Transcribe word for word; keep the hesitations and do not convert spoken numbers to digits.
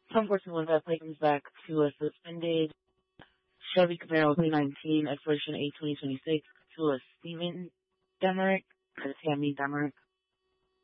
Unfortunately, that brings back to a suspended Chevy Camaro twenty nineteen Exploration A twenty twenty-six to a Steven Demerick, or Tammy Demerick.